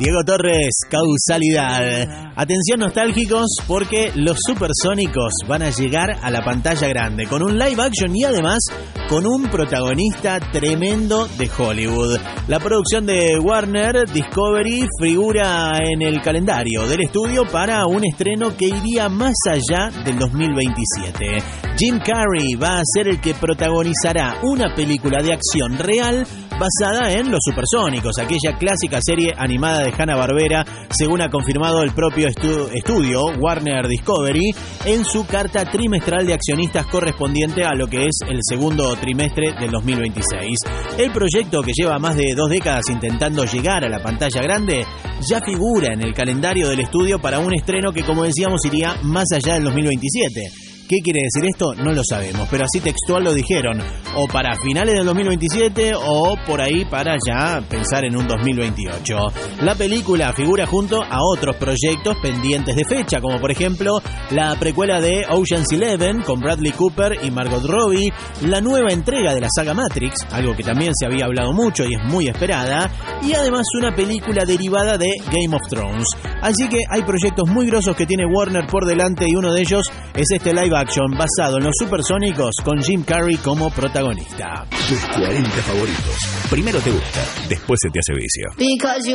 Diego Torres, Causalidad. Atención nostálgicos, porque los Supersónicos van a llegar a la pantalla grande con un live action y además con un protagonista tremendo de Hollywood. La producción de Warner Discovery figura en el calendario del estudio para un estreno que iría más allá del 2027. Jim Carrey va a ser el que protagonizará una película de acción real basada en Los Supersónicos, aquella clásica serie animada de Hanna-Barbera, según ha confirmado el propio estudio Warner Discovery en su carta trimestral de accionistas correspondiente a lo que es el segundo trimestre del 2026. El proyecto, que lleva más de 2 décadas intentando llegar a la pantalla grande, ya figura en el calendario del estudio para un estreno que, como decíamos, iría más allá del 2027. ¿Qué quiere decir esto? No lo sabemos, pero así textual lo dijeron, o para finales del 2027 o por ahí para ya pensar en un 2028. La película figura junto a otros proyectos pendientes de fecha, como por ejemplo la precuela de Ocean's 11 con Bradley Cooper y Margot Robbie, la nueva entrega de la saga Matrix, algo que también se había hablado mucho y es muy esperada, y además una película derivada de Game of Thrones. Así que hay proyectos muy grosos que tiene Warner por delante, y uno de ellos es este live action basado en Los Supersónicos con Jim Carrey como protagonista. Tus 40 favoritos. Primero te gusta, después se te hace vicio.